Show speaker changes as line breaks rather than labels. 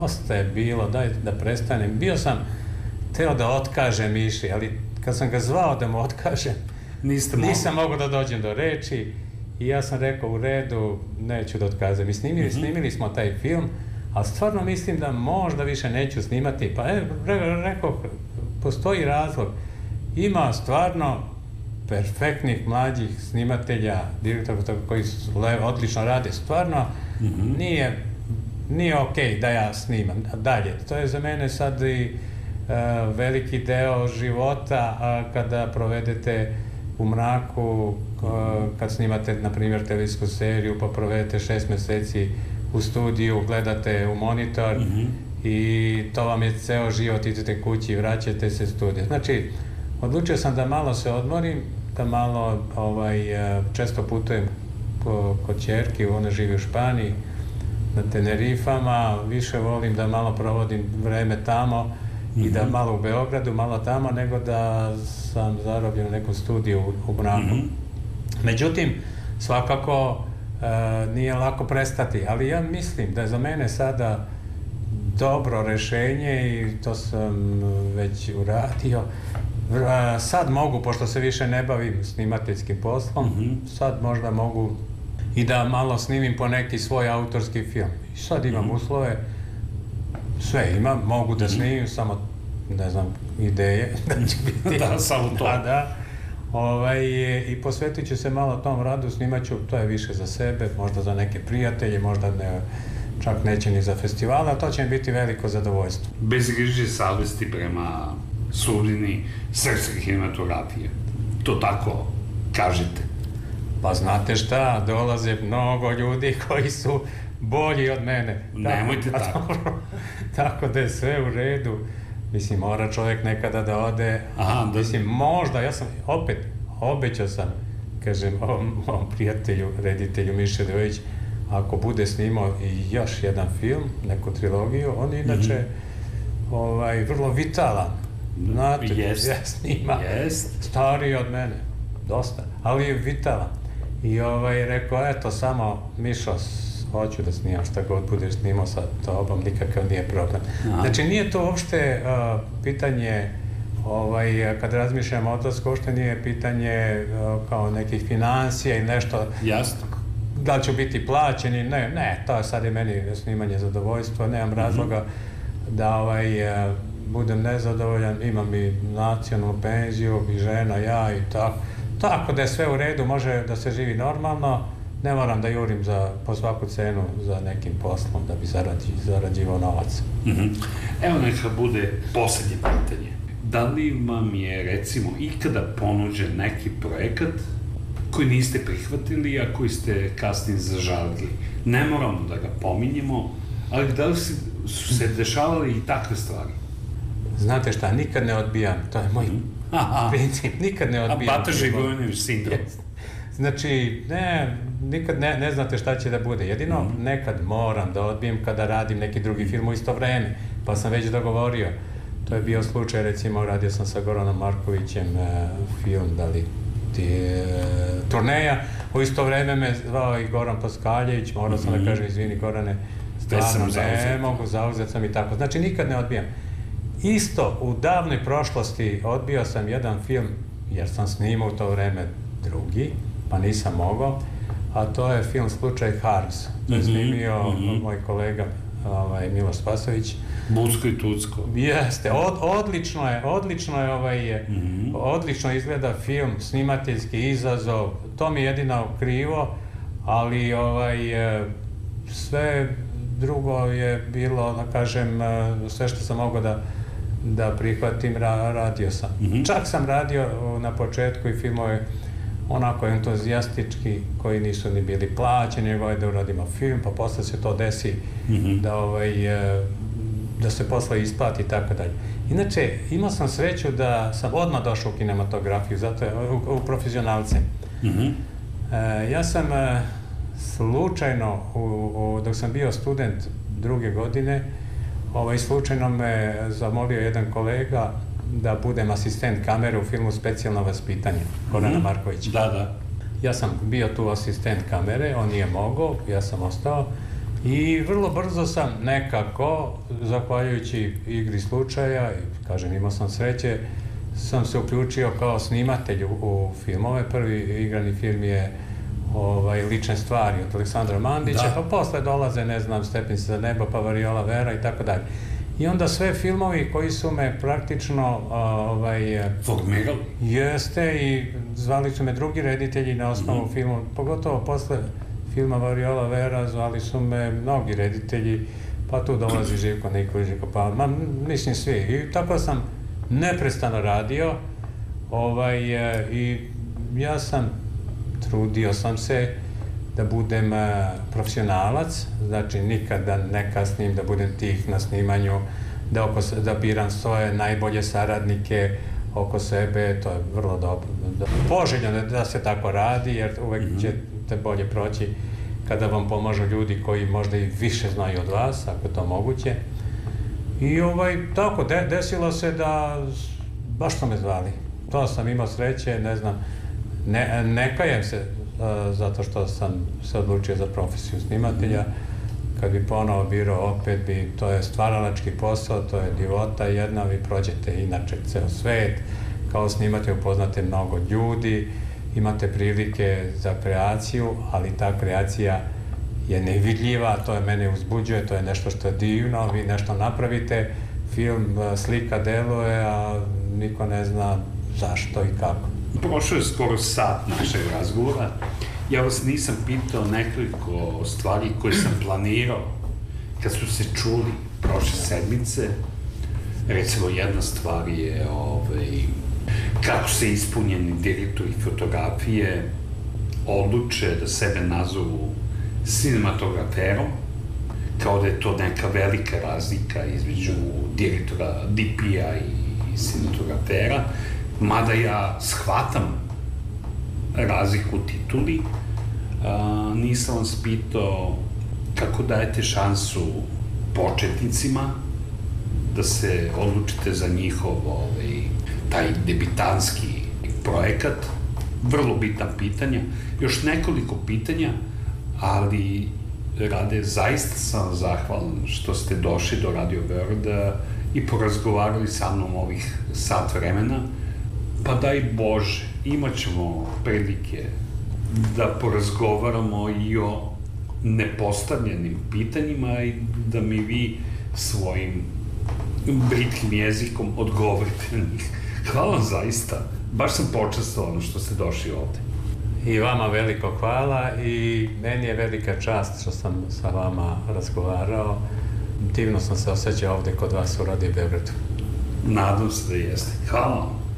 dosta je bilo, daj da prestanem. Bio sam teo da otkažem Miši, ali kad sam ga zvao da mu otkažem, nisam mogao da dođem do reči i ja sam rekao u redu, neću da otkazam. I snimili smo taj film, ali stvarno mislim da možda više neću snimati. Pa rekao, postoji razlog. Ima stvarno perfektnih mlađih snimatelja, direktora koji odlično rade. Stvarno nije okej da ja snimam dalje. To je za mene sad i veliki deo života kada provedete u mraku, kad snimate, na primjer, televizijsku seriju, pa provedete 6 meseci u studiju, gledate u monitor i to vam je ceo život, idete kući i vraćate se studiju. Znači, odlučio sam da malo se odmorim, da malo često putujem kod ćerke, ona živi u Španiji, na Tenerifama, više volim da malo provodim vreme tamo i da malo u Beogradu, malo tamo, nego da sam zarobljen u nekom studiju u mraku. Međutim, svakako nije lako prestati, ali ja mislim da je za mene sada dobro rešenje i to sam već uradio. Sad mogu, pošto se više ne bavim snimateljskim poslom, sad možda mogu i da malo snimim po neki svoj autorski film. I sad imam uslove, sve imam, mogu da snimim, samo, ne znam, ideje da će biti.
Da, samo to.
Da. I posvetit ću se malo tom radu, snimat ću, to je više za sebe, možda za neke prijatelje, možda čak neće ni za festivale, a to će mi biti veliko zadovoljstvo.
Bez griže savesti prema sudbini srpske kinematografije. To tako kažete.
Pa znate šta, dolaze mnogo ljudi koji su bolji od mene.
Nemojte tako.
Tako da je sve u redu. Mislim, mora čovjek nekada da ode. Mislim, možda, ja sam, opet, obećao sam, kažem, ovom prijatelju, reditelju Miše Devojević, ako bude snimao i još jedan film, neku trilogiju, on je inače vrlo vitalan. Znate, ja snima, stariji od mene, dosta, ali je vitalan. I rekao, eto, samo, Mišo, hoću da snimam šta god budeš snimao sa tobom, nikakav nije problem. Znači, nije to uopšte pitanje, kad razmišljam o odlasku, uopšte nije pitanje kao nekih financija i nešto.
Jasno.
Da li ću biti plaćeni, ne, to sad je meni snimanje zadovoljstva, nemam razloga da budem nezadovoljan, imam i nacionalnu penziju, i žena, ja i tako. Tako da je sve u redu, može da se živi normalno, ne moram da jurim po svaku cenu za nekim poslom da bi zarađivao novac.
Evo neka bude posljednje pitanje. Da li vam je, recimo, ikada ponuđen neki projekat koji niste prihvatili, a koji ste kasnije zažalili? Ne moramo da ga pominjemo, ali da li su se dešavali i takve stvari?
Znate šta, nikad ne odbijam, to je moj princip, nikad ne odbijam.
A Bata Živojnović sindrom.
Znači, nikad ne znate šta će da bude. Jedino nekad moram da odbijem kada radim neki drugi film u isto vreme, pa sam već dogovorio. To je bio slučaj, recimo, radio sam sa Goranom Markovićem film, Turneja, u isto vreme me zvao i Goran Paskaljević, morao sam da kažem, izvini Gorane, stvarno ne mogu, zauzet sam i tako. Znači, nikad ne odbijam. Isto, u davnoj prošlosti odbio sam jedan film, jer sam snimao u to vreme drugi, pa nisam mogao, a to je film Slučaj Harms. To je snimio moj kolega Miloš Spasović.
Bucko i Tucko.
Jeste, odlično izgleda film, snimateljski izazov, to mi je jedino krivo, ali sve drugo je bilo, da kažem, sve što sam mogao da prihvatim, radio sam. Čak sam radio na početku i filmove onako entuzijastički, koji nisu ni bili plaćeni, nego da uradimo film, pa posle se to desi da se posle isplati i tako dalje. Inače, imao sam sreću da sam odmah došao u kinematografiju, zato je u profesionalce. Ja sam slučajno, dok sam bio student druge godine, slučajno me zamolio jedan kolega da budem asistent kamere u filmu Specijalno vaspitanje, Gorana Markovića.
Da.
Ja sam bio tu asistent kamere, on nije mogao, ja sam ostao I vrlo brzo sam nekako, zahvaljujući igri slučaja, i kažem imao sam sreće, sam se uključio kao snimatelj u filmove. Prvi igrani film je Lične stvari od Aleksandra Mandića, pa posle dolaze, ne znam, Stepenice za nebo, pa Variola Vera i tako dalje. I onda sve filmovi koji su me praktično
formirali.
Jeste, i zvali su me drugi reditelji na osnovu filmu, pogotovo posle filma Variola Vera, zvali su me mnogi reditelji, pa tu dolazi Živko Nikolić, Živko Palma, mislim svi. I tako sam neprestano radio, i ja sam trudio sam se da budem profesionalac, znači nikada ne kasnim, da budem tih na snimanju, da biram svoje najbolje saradnike oko sebe, to je vrlo dobro. Poželjno da se tako radi, jer uvek ćete bolje proći kada vam pomažu ljudi koji možda i više znaju od vas, ako je to moguće. I tako, desilo se da baš su me zvali. To sam imao sreće, ne znam, ne kajem se zato što sam se odlučio za profesiju snimatelja. Kad bi ponovo birao, opet bi, to je stvaralački posao, to je divota jedna, vi prođete inače ceo svet, kao snimatelj upoznate mnogo ljudi, imate prilike za kreaciju, ali ta kreacija je nevidljiva, to je mene uzbuđuje, to je nešto što je divno, vi nešto napravite, film, slika deluje, a niko ne zna zašto i kako.
Prošao je skoro sat našeg razgovora. Ja vas nisam pitao nekoliko stvari koje sam planirao kad su se čuli prošle sedmice. Recimo, jedna stvar je kako se ispunjeni direktori fotografije odluče da sebe nazovu cinematograferom, kao da je to neka velika razlika između direktora DP-a i cinematografera, mada ja shvatam razliku u tituli. Nisam vas pitao kako dajete šansu početnicima da se odlučite za njihov taj debitanski projekat. Vrlo bitna pitanja. Još nekoliko pitanja, ali Rade, zaista sam zahvalan što ste došli do Radio Beograda i porazgovarali sa mnom ovih sat vremena. Pa daj Bože, imat ćemo prilike da porazgovaramo i o nepostavljenim pitanjima i da mi vi svojim britkim jezikom odgovorite na njih. Hvala vam zaista. Baš sam počastovan što ste došli ovde.
I vama veliko hvala i meni je velika čast što sam sa vama razgovarao. Divno sam se osjećao ovde kod vas u Radio Beogradu.
Nadam se da jeste. Hvala vam.